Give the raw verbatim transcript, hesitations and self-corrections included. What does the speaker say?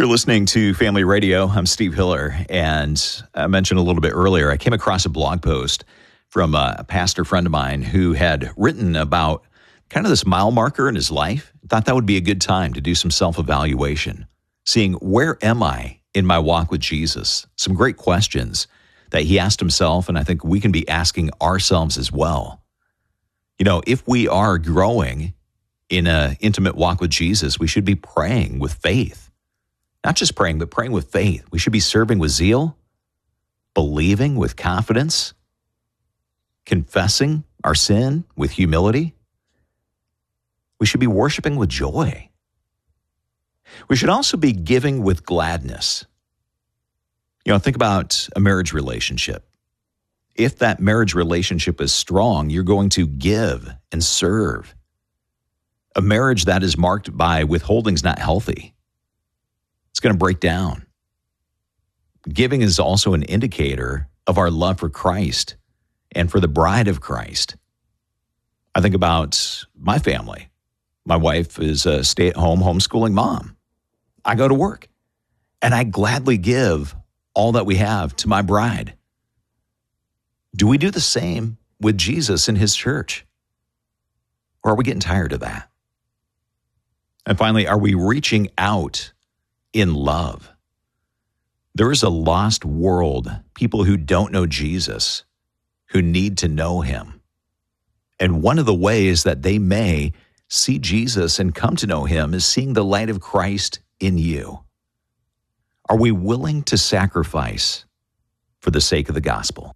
You're listening to Family Radio. I'm Steve Hiller, and I mentioned a little bit earlier, I came across a blog post from a pastor friend of mine who had written about kind of this mile marker in his life. Thought that would be a good time to do some self-evaluation, seeing where am I in my walk with Jesus? Some great questions that he asked himself, and I think we can be asking ourselves as well. You know, if we are growing in an intimate walk with Jesus, we should be praying with faith. Not just praying, but praying with faith. We should be serving with zeal, believing with confidence, confessing our sin with humility. We should be worshiping with joy. We should also be giving with gladness. You know, think about a marriage relationship. If that marriage relationship is strong, you're going to give and serve. A marriage that is marked by withholding is not healthy. It's going to break down. Giving is also an indicator of our love for Christ and for the bride of Christ. I think about my family. My wife is a stay-at-home homeschooling mom. I go to work, and I gladly give all that we have to my bride. Do we do the same with Jesus in his church? Or are we getting tired of that? And finally, are we reaching out in love? There is a lost world, people who don't know Jesus, who need to know him. And one of the ways that they may see Jesus and come to know him is seeing the light of Christ in you. Are we willing to sacrifice for the sake of the gospel?